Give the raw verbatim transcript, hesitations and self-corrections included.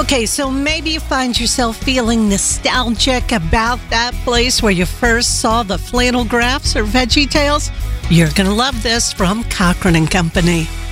Okay, so maybe you find yourself feeling nostalgic about that place where you first saw the flannel graphs or Veggie Tales. You're going to love this from Cochran and Company.